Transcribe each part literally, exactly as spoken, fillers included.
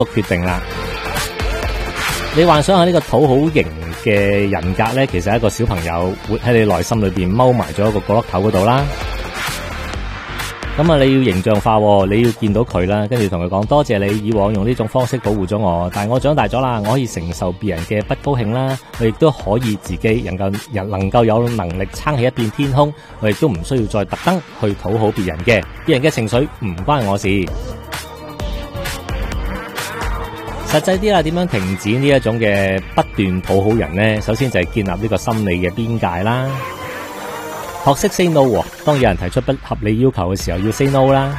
決定啦。你幻想下呢個討好型嘅人格咧，其實係一個小朋友活喺你內心裏邊踎埋咗一個角落頭嗰度啦。咁啊，你要形象化，你要見到佢啦，跟住同佢講多謝你以往用呢種方式保護咗我，但係我長大咗啦，我可以承受別人嘅不高興啦，我亦都可以自己能夠人能夠有能力撐起一片天空，我亦都唔需要再特登去討好別人嘅，別人嘅情緒唔關我事。實際啲啦，點樣停止呢一種嘅不斷討好人呢？首先就係建立呢個心理嘅邊界啦。學識 say no， 當有人提出不合理要求嘅時候要 say no 啦，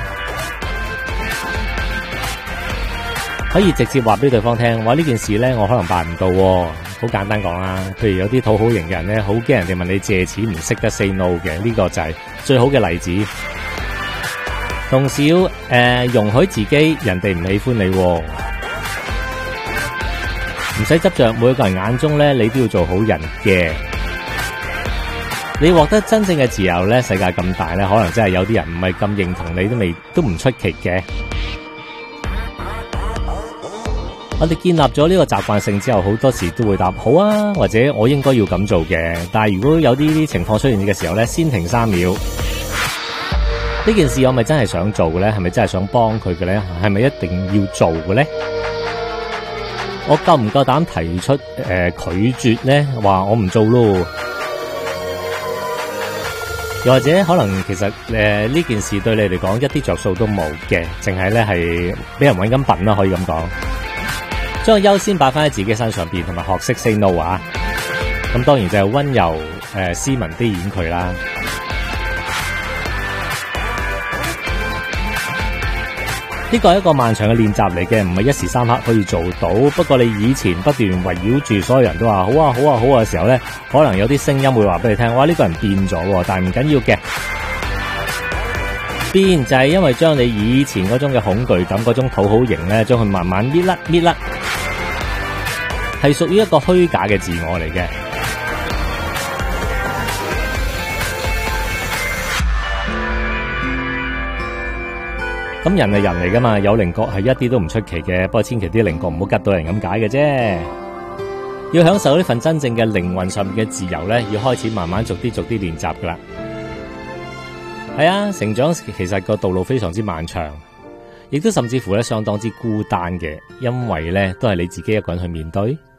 可以直接話俾對方聽，話呢件事呢我可能辦唔到，好簡單講啦。譬如有啲討好型嘅人呢，好驚人哋問你借錢唔識得 say no 嘅，呢個就係最好嘅例子。同時要誒、呃、容許自己人哋唔喜歡你，唔使執着每一個人眼中呢，你都要做好人嘅。你獲得真正嘅自由咧，世界咁大咧，可能真係有啲人唔係咁認同你都未都唔出奇嘅。我哋建立咗呢個習慣性之後，好多時都會答好啊，或者我應該要咁做嘅。但係如果有啲情況出現嘅時候咧，先停三秒。呢件事我咪真係想做嘅咧？係咪真係想幫佢嘅咧？係咪一定要做嘅咧？我夠唔夠膽提出誒、呃、拒絕咧？話我唔做咯。又或者可能其實誒呢、呃、件事對你嚟講一啲着數都冇嘅，淨係咧係俾人搵緊笨啦，可以咁講。將個優先擺翻喺自己身上邊，同埋學識 say no 啊。咁當然就係溫柔誒、呃、斯文啲演佢啦。呢個係一個漫長嘅練習嚟嘅，唔係一時三刻可以做到。不過你以前不斷圍繞住所有人都話好啊好啊好啊嘅時候咧，可能有啲聲音會話俾你聽，哇呢個人變咗，但係唔緊要嘅。變就係因為將你以前嗰種嘅恐懼感、嗰種討好型咧，將佢慢慢搣甩搣甩，係屬於一個虛假嘅自我嚟嘅。咁人係人嚟噶嘛，有稜角係一啲都唔出奇嘅，不過千祈啲稜角唔好吉到人咁解嘅啫。要享受呢份真正嘅靈魂上面嘅自由咧，要開始慢慢逐啲逐啲練習噶啦。係啊，成長其實個道路非常之漫長，亦都甚至乎咧相當之孤單嘅，因為咧都係你自己一個人去面對。